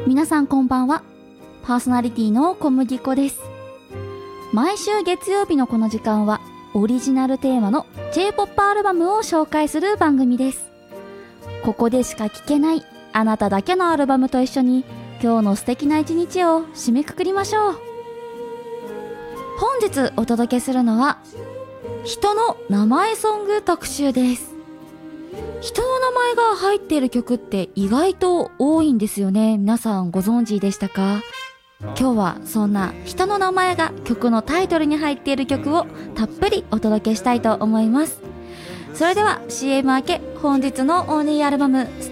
皆さんこんばんは。パーソナリティの小麦粉です。毎週月曜日のこの時間はオリジナルテーマの J-POP アルバムを紹介する番組です。ここでしか聴けないあなただけのアルバムと一緒に今日の素敵な一日を締めくくりましょう。本日お届けするのは人の名前ソング特集です。人の名前が入っている曲って意外と多いんですよね。皆さんご存知でしたか？今日はそんな人の名前が曲のタイトルに入っている曲をたっぷりお届けしたいと思います。それでは CM 明け本日のオンリーアルバムスタート